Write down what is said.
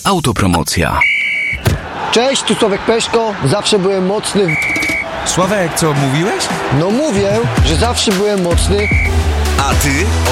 Autopromocja. Cześć, tu Sławek Peszko. Zawsze byłem mocny. Sławek, co mówiłeś? No mówię, że zawsze byłem mocny. A ty